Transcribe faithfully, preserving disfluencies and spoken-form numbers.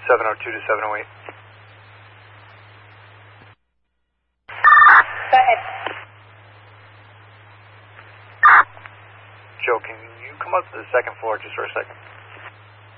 seven oh two to seven oh eight. Go ahead. Joe, can you come up to the second floor just for a second?